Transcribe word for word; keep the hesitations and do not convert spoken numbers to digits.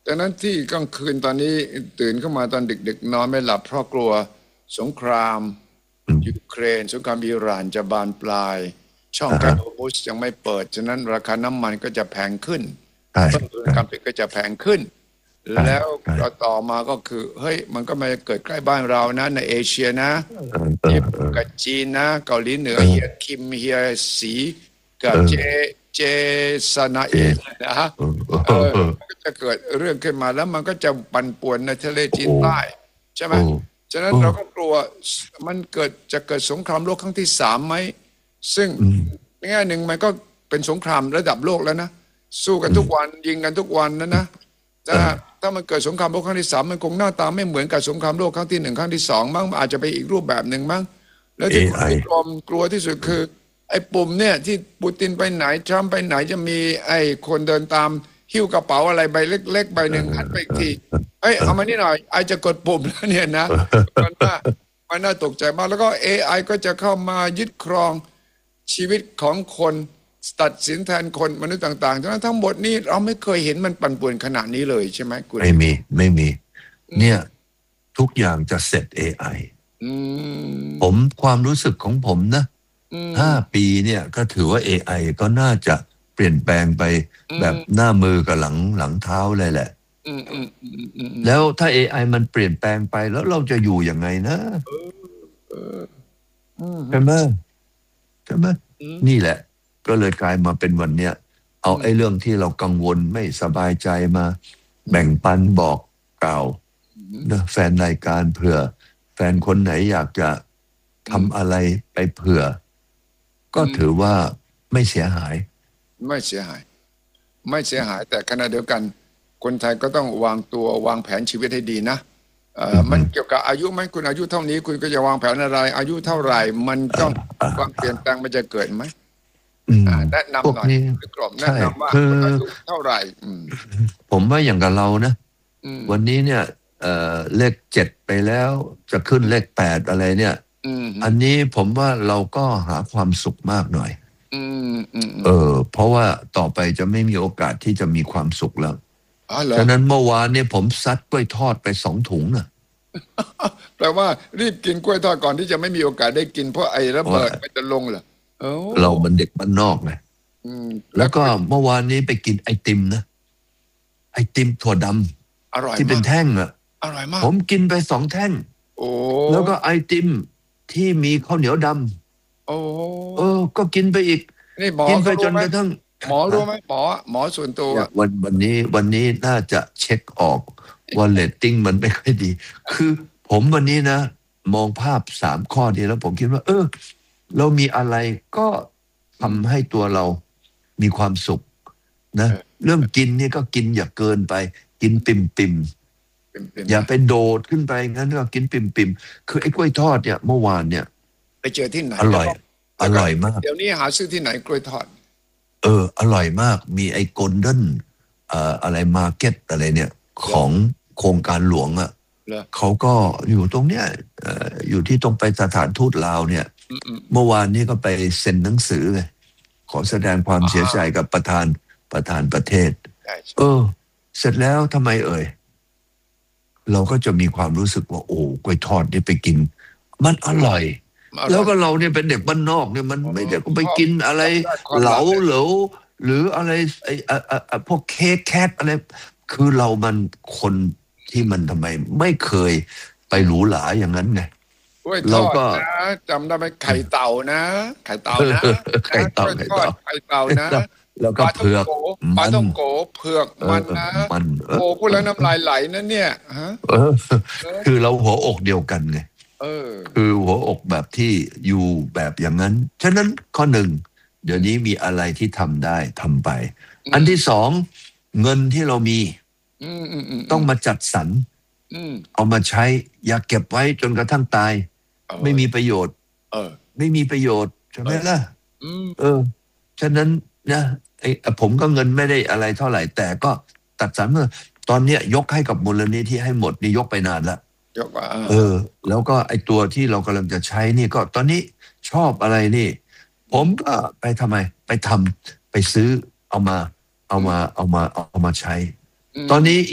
ดังนั้นที่กลางคืนตอนนี้ตื่นเข้ามาตอนดึกๆนอนไม่หลับเพราะกลัวสงครามยูเครนสงครามอิหร่านจะบานปลายช่องแคบฮอร์มุซยังไม่เปิดฉะนั้นราคาน้ำมันก็จะแพงขึ้นต้นทุนการผลิตก็จะแพงขึ้นแล้วต่อมาก็คือเฮ้ยมันก็มาเกิดใกล้บ้านเรานะในเอเชียนะญี่ปุ่นกับจีนนะเกาหลีเหนือเฮียคิมเฮียสีกับเจเจซานาเอนะฮะเออมันก็จะเกิดเรื่องขึ้นมาแล้วมันก็จะปั่นป่วนในทะเลจีนใต้ใช่ไหมฉะนั้นเราก็กลัวมันเกิดจะเกิดสงครามโลกครั้งที่สามไหมซึ่งในแง่หนึ่งมันก็เป็นสงครามระดับโลกแล้วนะสู้กันทุกวันยิงกันทุกวันนะนะถ้ามันเกิดสงครามโลกครั้งที่สามมันคงหน้าตาไม่เหมือนกับสงครามโลกครั้งที่หนึ่งครั้งที่สองมั้งอาจจะไปอีกรูปแบบหนึ่งมั้งแล้วที่ผมกลัวที่สุดคือไอ้ปุ่มเนี่ยที่ปูตินไปไหนทรัมป์ไปไหนจะมีไอ้คนเดินตามหิ้วกระเป๋าอะไรใบเล็กๆใบหนึ่งหันไปอีกทีเอ้ยเอามานี่หน่อยไอจะกดปุ่มแล้วเนี่ยนะมันน่ามันน่าตกใจมากแล้วก็ เอ ไอ ก็จะเข้ามายึดครองชีวิตของคนตัดสินแทนคนมนุษย์ต่างๆฉะนั้นทั้งหมดนี้เราไม่เคยเห็นมันปั่นป่วนขนาดนี้เลยใช่ไหมคุณไม่มีไม่มีเนี่ยทุกอย่างจะเสร็จ เอ ไอ ผมความรู้สึกของผมนะห้าปีเนี่ยก็ถือว่า เอ ไอ ก็น่าจะเปลี่ยนแปลงไปแบบหน้ามือกับหลังหลังเท้าเลยแหละแล้วถ้า เอ ไอ มันเปลี่ยนแปลงไปแล้วเราจะอยู่ยังไงนะใช่ไหมใช่ไหมนี่แหละก็เลยกลายมาเป็นวันเนี้ยเอาไอ้เรื่องที่เรากังวลไม่สบายใจมาแบ่งปันบอกกล่าวนะแฟนรายการเผื่อแฟนคนไหนอยากจะทำอะไรไปเผื่อก็ถือว่าไม่เสียหายไม่เสียหายไม่เสียหายแต่ขณะเดียวกันคนไทยก็ต้องวางตัววางแผนชีวิตให้ดีนะมันเกี่ยวกับอายุไหมคุณอายุเท่านี้คุณก็จะวางแผนอะไรอายุเท่าไหร่มันต้องความเปลี่ยนแปลงมันจะเกิดไหมแนะนำหน่อยกรอบแนะนำว่าอายุเท่าไหร่ผมว่าอย่างกับเรานะวันนี้เนี่ยเลขเจ็ดไปแล้วจะขึ้นเลขแปดอะไรเนี่ยอันนี้ผมว่าเราก็หาความสุขมากหน่อยเออเพราะว่าต่อไปจะไม่มีโอกาสที่จะมีความสุขแล้วฉะนั้นเมื่อวานเนี่ยผมซัดกล้วยทอดไปสองถุงนะแปลว่ารีบกินกล้วยทอดก่อนที่จะไม่มีโอกาสได้กินเพราะไอ้ระเบิดมันจะลงเหรอเรามันเด็กบ้านนอกไงแล้วก็เมื่อวานนี้ไปกินไอติมนะไอติมถั่วดำที่เป็นแท่งอ่ะอร่อยมากผมกินไปสองแท่งโอ้แล้วก็ไอติมที่มีข้าวเหนียวดำโอ้เออก็กินไปอีกนี่หมอกินไปจนกระทั่งหมอรู้ไหมหมอหมอส่วนตัววันวันนี้วันนี้น่าจะเช็คออกว่าเรตติ้งมันไม่ค่อยดีคือผมวันนี้นะมองภาพสามข้อนี้แล้วผมคิดว่าเออเรามีอะไรก็ทำให้ตัวเรามีความสุขนะเรื่องกินนี่ก็กินอย่าเกินไปกินปิ่มปิ่มอย่าไปโดดขึ้นไปงั้นก็กินปิ่มปิ่มคือไอ้กล้วยทอดเนี่ยเมื่อวานเนี่ยไปเจอที่ไหนอร่อยอร่อยมากเดี๋ยวนี้หาซื้อที่ไหนกล้วยทอดเอออร่อยมากมีไอ้โกลเด้นเอ่ออะไรมาร์เก็ตอะไรเนี่ยของโครงการหลวงอ่ะเขาก็อยู่ตรงเนี้ยอยู่ที่ตรงไปสถานทูตลาวเนี่ยเมื่อวานนี้ก็ไปเซ็นหนังสือเลยขอแสดงความเสียใจกับประธานประธานประเทศเออเสร็จแล้วทำไมเอ่ยเราก็จะมีความรู้สึกว่าโอ้กล้วยทอดนี่ไปกินมันอร่อยแล้วก็เราเนี่ยเป็นเด็กบ้านนอกเนี่ยมันไม่ได้ไปกินอะไรเหลาเหลาหรืออะไรไอ้พวกเค้กแคทอะไรคือเรามันคนที่มันทำไมไม่เคยไปหรูหราอย่างนั้นไงเราก็จำได้ไหมไข่เต่านะไข่เต่านะไข่เต่าไข่เต่าไข่เต่านะแล้วก็เผือกปลาท่องโกเผือกมันนะโอ้พูดแล้วน้ำลายไหลนะเนี่ยฮะคือเราหัวอกเดียวกันไงคือหัวอกแบบที่อยู่แบบอย่างนั้นฉะนั้นข้อหนึ่งเดี๋ยวนี้มีอะไรที่ทำได้ทำไปอันที่สองเงินที่เรามีต้องมาจัดสรรเอามาใช้อย่าเก็บไว้จนกระทั่งตายไม่มีประโยชน์ไม่มีประโยชน์ใช่ไหมล่ะเออฉะนั้นนะไอ้ผมก็เงินไม่ได้อะไรเท่าไหร่แต่ก็ตัดสรรเมื่อตอนเนี้ยยกให้กับมูลนิธิให้หมดนี่ยกไปนานแล้วเออแล้วก็ไอ้ตัวที่เรากำลังจะใช้นี่ก็ตอนนี้ชอบอะไรนี่ผมก็ไปทำไมไปทำไปซื้อเอามาเอามาเอามาเอามาใช้ตอนนี้